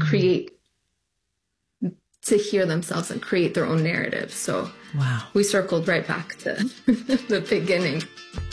create, to hear themselves and create their own narrative. So wow, we circled right back to the beginning.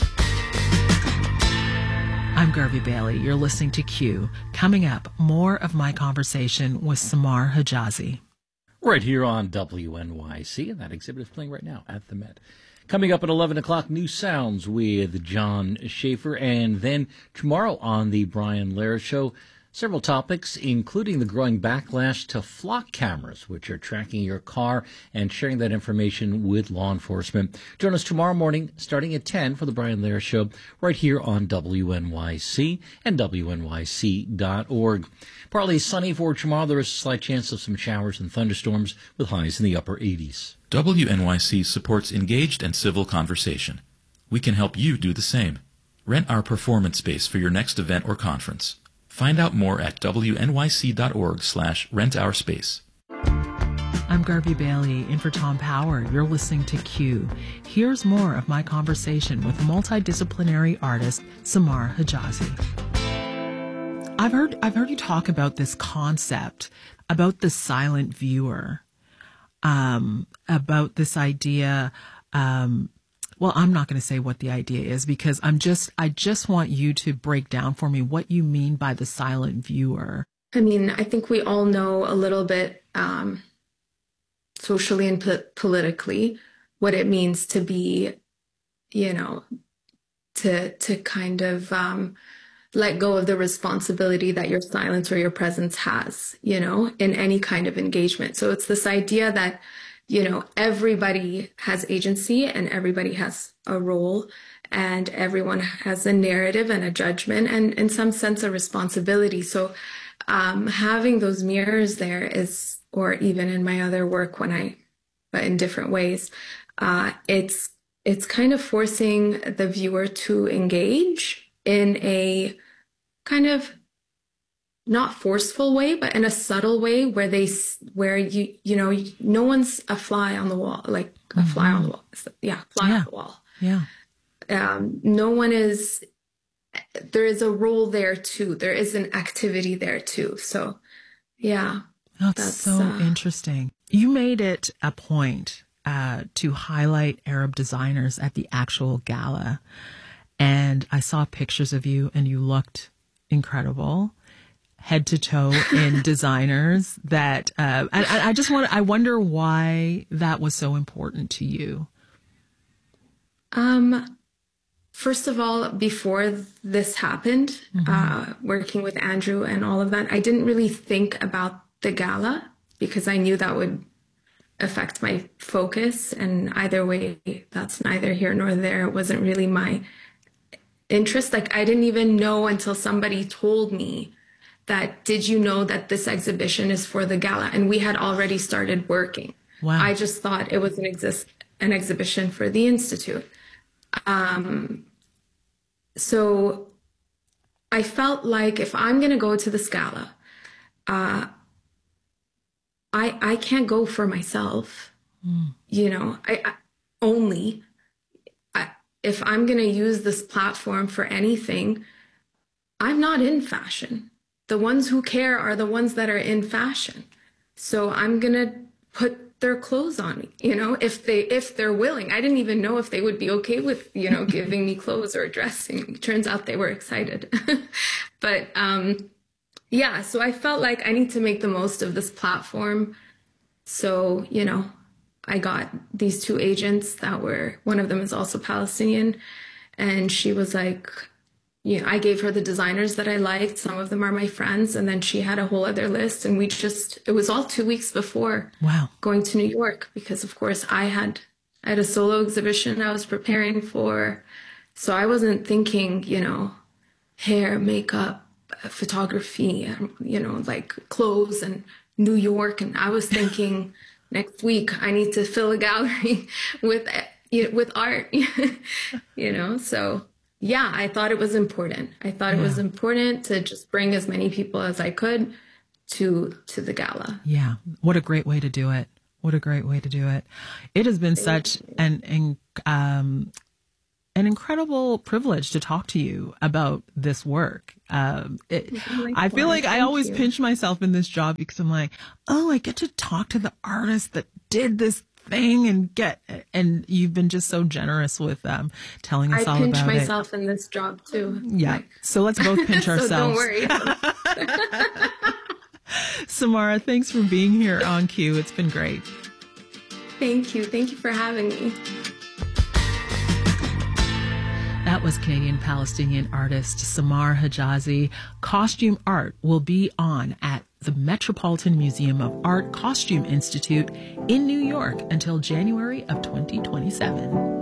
I'm Garvey Bailey. You're listening to Q. Coming up, more of my conversation with Samar Hijazi. Right here on WNYC, and that exhibit is playing right now at the Met. Coming up at 11 o'clock, New Sounds with John Schaefer, and then tomorrow on the Brian Lehrer Show, several topics, including the growing backlash to flock cameras, which are tracking your car and sharing that information with law enforcement. Join us tomorrow morning, starting at 10 for the Brian Lehrer Show, right here on WNYC and WNYC.org. Partly sunny for tomorrow. There is a slight chance of some showers and thunderstorms with highs in the upper 80s. WNYC supports engaged and civil conversation. We can help you do the same. Rent our performance space for your next event or conference. Find out more at wnyc.org/rentourspace. I'm Garvey Bailey, in for Tom Power. You're listening to Q. Here's more of my conversation with multidisciplinary artist Samar Hijazi. I've heard you talk about this concept, about the silent viewer, about this idea. Well, I'm not going to say what the idea is because I just want you to break down for me what you mean by the silent viewer. I mean, I think we all know a little bit socially and politically what it means to be, to kind of let go of the responsibility that your silence or your presence has, in any kind of engagement. So it's this idea that, everybody has agency and everybody has a role and everyone has a narrative and a judgment and in some sense a responsibility. So having those mirrors there is, or even in my other work but in different ways, it's kind of forcing the viewer to engage in a kind of not forceful way, but in a subtle way where no one's a fly on the wall, like a fly on the wall. Yeah. Fly on the wall. Yeah. No one is, there is a role there too. There is an activity there too. So yeah. That's so interesting. You made it a point to highlight Arab designers at the actual gala. And I saw pictures of you and you looked incredible, head to toe in designers that, I wonder why that was so important to you. First of all, before this happened, working with Andrew and all of that, I didn't really think about the gala because I knew that would affect my focus. And either way, that's neither here nor there. It wasn't really my interest. Like, I didn't even know until somebody told me that, did you know that this exhibition is for the gala? And we had already started working. Wow. I just thought it was an exhibition for the Institute. So I felt like if I'm going to go to this gala, I can't go for myself, if I'm going to use this platform for anything, I'm not in fashion. The ones who care are the ones that are in fashion. So I'm going to put their clothes on me, if they're willing. I didn't even know if they would be okay with, giving me clothes or dressing. Turns out they were excited. But, so I felt like I need to make the most of this platform. So, I got these two agents one of them is also Palestinian. And she was like, I gave her the designers that I liked. Some of them are my friends. And then she had a whole other list. And it was all 2 weeks before going to New York, because of course I had a solo exhibition I was preparing for. So I wasn't thinking, hair, makeup, photography, like clothes and New York. And I was thinking next week I need to fill a gallery with art, so yeah, I thought it was important. I thought it was important to just bring as many people as I could to the gala. Yeah. What a great way to do it. What a great way to do it. It has been such an an incredible privilege to talk to you about this work. I feel like I always pinch myself in this job because I'm like, oh, I get to talk to the artist that did this thing and you've been just so generous with telling us all about it. I pinch myself in this job too. Yeah. So let's both pinch ourselves. Don't worry. Samara, thanks for being here on Q. It's been great. Thank you. Thank you for having me. That was Canadian-Palestinian artist Samar Hijazi. Costume art will be on at the Metropolitan Museum of Art Costume Institute in New York until January of 2027.